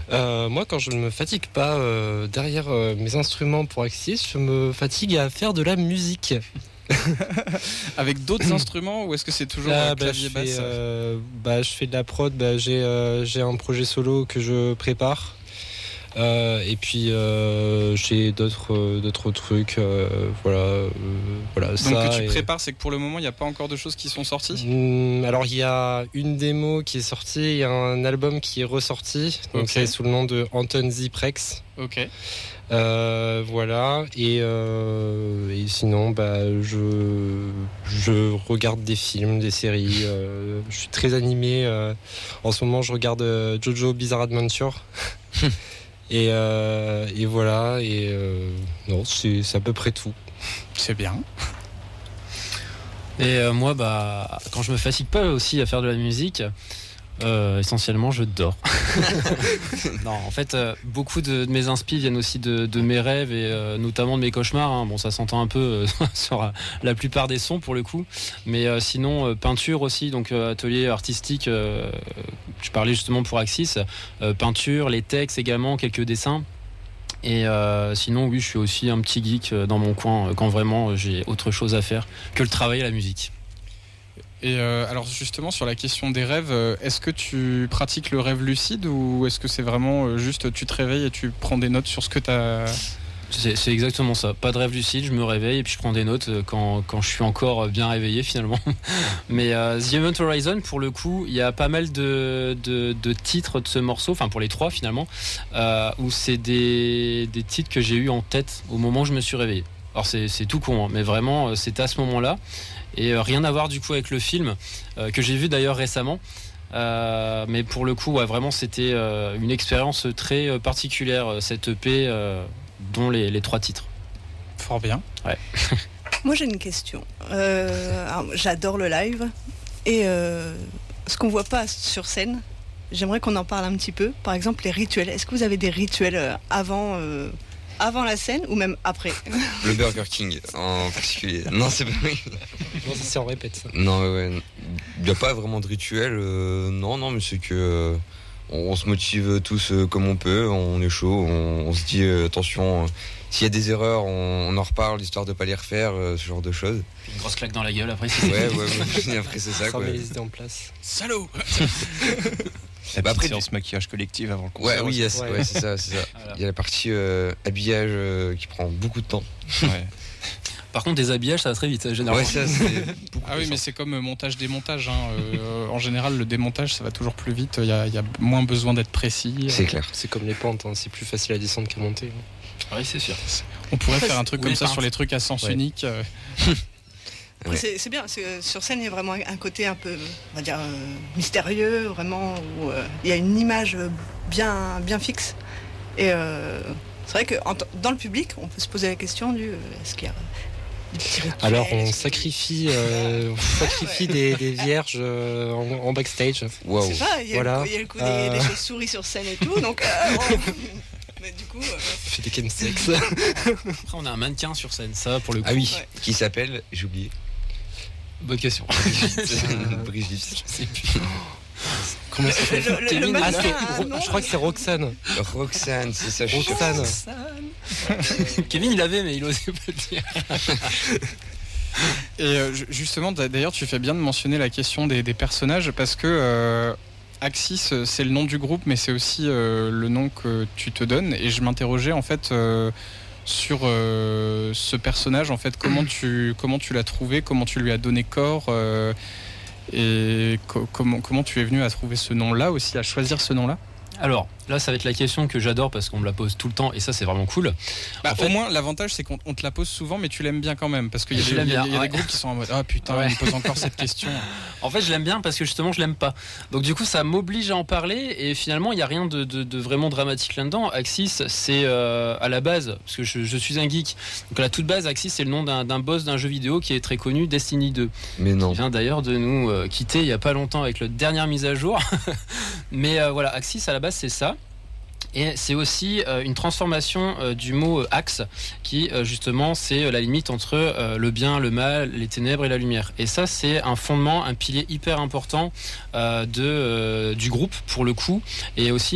Moi, quand je ne me fatigue pas derrière mes instruments pour Axis, je me fatigue à faire de la musique. Avec d'autres instruments ou est-ce que c'est toujours clavier basse je fais de la prod, j'ai un projet solo que je prépare. Et puis j'ai d'autres trucs, voilà. Donc ça, que tu prépares, c'est que pour le moment il n'y a pas encore de choses qui sont sorties. Alors il y a une démo qui est sortie, il y a un album qui est ressorti, donc c'est sous le nom de Anton Ziprex. Ok. Voilà, et sinon je regarde des films, des séries. Je suis très animé. En ce moment, je regarde Jojo Bizarre Adventure. Et voilà, non, c'est à peu près tout. C'est bien. Et moi, quand je me fatigue pas aussi à faire de la musique, essentiellement je dors. Non, en fait, beaucoup de mes inspi viennent aussi de mes rêves et notamment de mes cauchemars, hein. Bon, ça s'entend un peu sur la plupart des sons pour le coup, mais sinon peinture aussi, donc atelier artistique, je parlais justement pour Axis, peinture, les textes également, quelques dessins. Et sinon oui, je suis aussi un petit geek dans mon coin quand vraiment j'ai autre chose à faire que le travail et la musique. Et alors justement sur la question des rêves, est-ce que tu pratiques le rêve lucide ou est-ce que c'est vraiment juste tu te réveilles et tu prends des notes sur ce que tu as... C'est exactement ça, pas de rêve lucide, je me réveille et puis je prends des notes quand je suis encore bien réveillé finalement. Mais The Event Horizon, pour le coup, il y a pas mal de titres de ce morceau, enfin pour les trois finalement, où c'est des titres que j'ai eu en tête au moment où je me suis réveillé. Alors c'est tout con, hein, mais vraiment c'était à ce moment-là. Et rien à voir du coup avec le film que j'ai vu d'ailleurs récemment. Mais pour le coup, ouais, vraiment c'était une expérience très particulière, cette EP, dont les trois titres. Fort bien. Ouais. Moi j'ai une question. Alors, j'adore le live et ce qu'on voit pas sur scène, j'aimerais qu'on en parle un petit peu. Par exemple les rituels. Est-ce que vous avez des rituels avant la scène ou même après? Le Burger King en particulier. Non, c'est pas oui. Non, ça c'est en répète ça. Non, ouais. Il n'y a pas vraiment de rituel. Non, mais c'est que on se motive tous comme on peut. On est chaud. On se dit attention. S'il y a des erreurs, on en reparle histoire de pas les refaire, ce genre de choses. Une grosse claque dans la gueule après. Ouais. Après c'est ça. Ça Quoi. met les idées en place. Salaud. La petite séance maquillage collective avant le concert. Ouais, oui, c'est ça. Voilà. Il y a la partie habillage qui prend beaucoup de temps. Ouais. Par contre, des habillages, ça va très vite, généralement. Ouais, ça, c'est beaucoup oui, mais c'est comme montage-démontage. Hein. En général, le démontage, ça va toujours plus vite. Il y a moins besoin d'être précis. C'est clair. C'est comme les pentes, hein. C'est plus facile à descendre qu'à monter. Oui, c'est sûr. On pourrait faire un truc comme ça sur les trucs à sens unique. Ouais. C'est bien, sur scène il y a vraiment un côté un peu, on va dire, mystérieux, vraiment, où il y a une image bien fixe. Et c'est vrai que dans le public, on peut se poser la question est-ce qu'il y a des petits rituels, alors on sacrifie des vierges en backstage. Wow. C'est ça, il y a le coup des chauves-souris sur scène et tout, donc mais du coup... On fait des chemsex. Après, on a un mannequin sur scène, ça pour le coup. Ah oui, qui s'appelle, j'ai oublié. Bonne question. Brigitte. Je sais plus. Comment ça s'appelle? Le mannequin, je crois que c'est Roxane. Roxane, c'est ça. Roxane. Kevin, il avait, mais il osait pas le dire. Et justement, d'ailleurs, tu fais bien de mentionner la question des personnages parce que Axis, c'est le nom du groupe, mais c'est aussi le nom que tu te donnes. Et je m'interrogeais en fait sur ce personnage, en fait, comment tu l'as trouvé, comment tu lui as donné corps, et comment tu es venu à trouver ce nom-là aussi, à choisir ce nom-là. Alors, là, ça va être la question que j'adore parce qu'on me la pose tout le temps et ça, c'est vraiment cool. Au moins, l'avantage, c'est qu'on te la pose souvent, mais tu l'aimes bien quand même. Parce qu'il y a des groupes qui sont en mode ah putain, il me pose encore cette question. En fait, je l'aime bien parce que justement, je l'aime pas. Donc, du coup, ça m'oblige à en parler et finalement, il n'y a rien de vraiment dramatique là-dedans. Axis, c'est à la base, parce que je suis un geek. Donc, à la toute base, Axis, c'est le nom d'un boss d'un jeu vidéo qui est très connu, Destiny 2. Mais non. Qui vient d'ailleurs de nous quitter il n'y a pas longtemps avec la dernière mise à jour. Mais voilà, Axis, à la base, c'est ça. Et c'est aussi une transformation du mot axe qui justement c'est la limite entre le bien, le mal, les ténèbres et la lumière. Et ça c'est un fondement, un pilier hyper important du groupe pour le coup et aussi